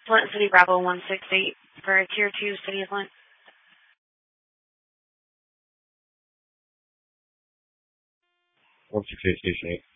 Flint City Bravo 168 for a Tier 2 City of Flint. 168 Station 8.